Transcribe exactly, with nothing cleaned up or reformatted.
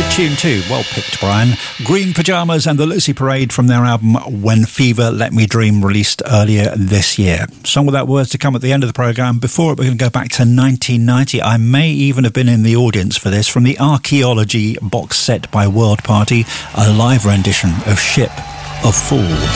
Tune two, well picked, Brian. Green Pyjamas and the Lucy Parade from their album When Fever Let Me Dream, released earlier this year. Song without words to come at the end of the programme. Before it, we're going to go back to nineteen ninety. I may even have been in the audience for this. From the Archaeology box set by World Party, a live rendition of Ship of Fools.